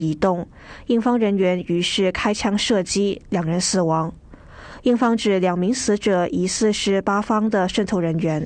移动，英方人员于是开枪射击，2人死亡。英方指2名死者疑似是巴方的渗透人员。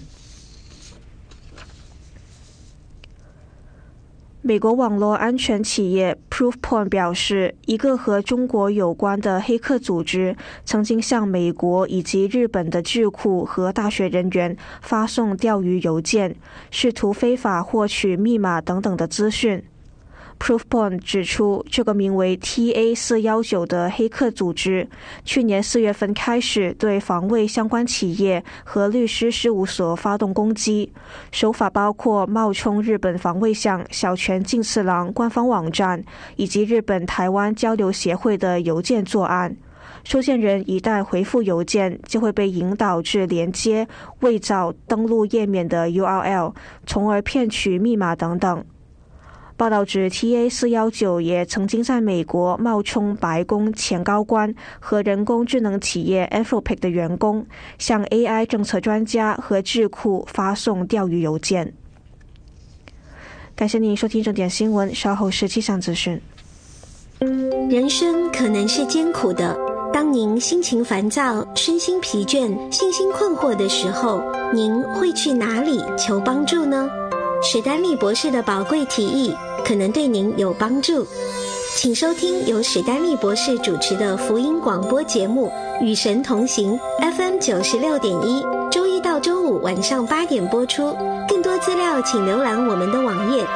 美国网络安全企业 Proofpoint 表示，一个和中国有关的黑客组织曾经向美国以及日本的智库和大学人员发送钓鱼邮件，试图非法获取密码等等的资讯。Proofpoint 指出，这个名为 TA419 的黑客组织去年4月份开始对防卫相关企业和律师事务所发动攻击，手法包括冒充日本防卫相小泉进次郎官方网站以及日本台湾交流协会的邮件作案。收件人一旦回复邮件，就会被引导至连接伪造登录页面的 URL， 从而骗取密码等等。报道指 TA419 也曾经在美国冒充白宫前高官和人工智能企业 Anthropic 的员工，向 AI 政策专家和智库发送钓鱼邮件。感谢您收听正点新闻，稍后是气象资讯。 人生可能是艰苦的，当您心情烦躁、身心疲倦、信心困惑的时候，您会去哪里求帮助呢？史丹利博士的宝贵提议可能对您有帮助，请收听由史丹利博士主持的福音广播节目《与神同行》FM 96.1，周一到周五晚上8点播出。更多资料请浏览我们的网页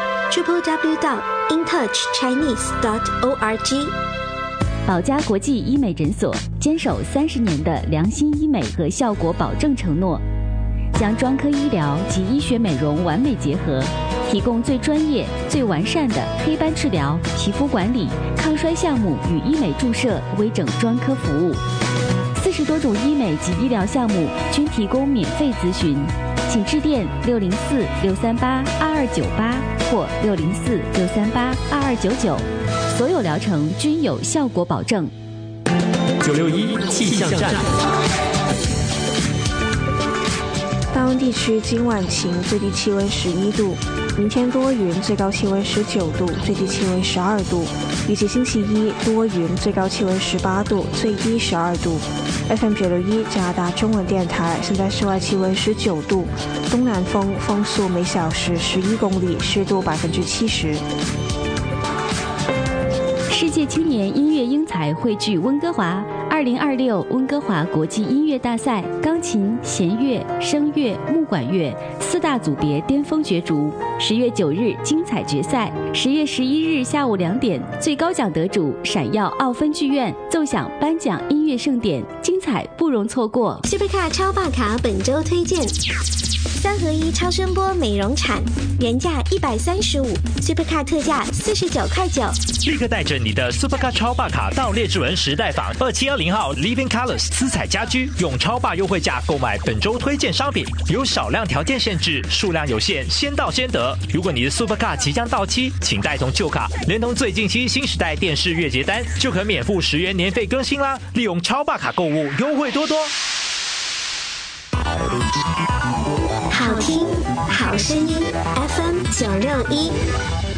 www.intouchchinese.org。 宝嘉国际医美诊所坚守30年的良心医美和效果保证承诺，将专科医疗及医学美容完美结合，提供最专业、最完善的黑斑治疗、皮肤管理、抗衰项目与医美注射微整专科服务。40多种医美及医疗项目均提供免费咨询，请致电604-638-2298或604-638-2299，所有疗程均有效果保证。 961气象站。 大温地区今晚晴，最低气温11度，明天多云，最高气温19度，最低气温12度。预计星期一多云，最高气温18度，最低12度。FM 961加拿大中文电台，现在室外气温19度，东南风，风速每小时11公里，湿度70%。 世界青年音乐英才汇聚温哥华，2026温哥华国际音乐大赛钢琴、弦乐、声乐、木管乐4大组别巅峰角逐，10月9日精彩决赛，10月11日下午2点，最高奖得主闪耀奥芬剧院奏响颁奖音乐盛典，精彩不容错过。 Supercar 超霸卡本周推荐3合1超声波美容铲，原价135， Supercar 特价49.9， 立刻带着你的 Supercar 超霸卡到列治文时代坊2720号 Living Colors 私彩家居，用超霸优惠价购买本周推荐商品，有少量条件限制，数量有限，先到先得。如果你的 Supercar 即将到期，请带同旧卡，连同最近期新时代电视月结单，就可免付10元年费更新啦！利用超霸卡购物，优惠多多。 好听好声音 FM 961。